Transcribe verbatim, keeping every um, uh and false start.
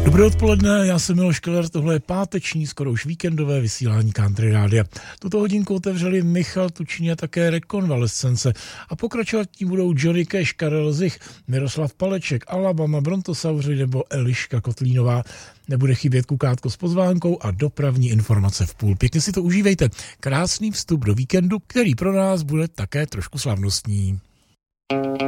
Dobré odpoledne, já jsem Miloš Keller, tohle je páteční, skoro už víkendové vysílání Country Rádia. Tuto hodinku otevřeli Michal Tučný a také Rekonvalescence a pokračovat tím budou Johnny Cash, Karel Zich, Miroslav Paleček, Alabama, Brontosauři nebo Eliška Kotlínová. Nebude chybět kukátko s pozvánkou a dopravní informace v půl. Pěkně si to užívejte. Krásný vstup do víkendu, který pro nás bude také trošku slavnostní.